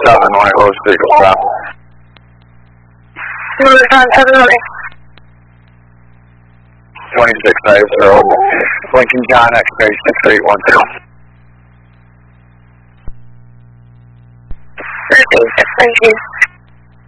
Illinois, Rose Vehicle stop. Illinois. 2650, Lincoln John X-ray 6810. Thank you.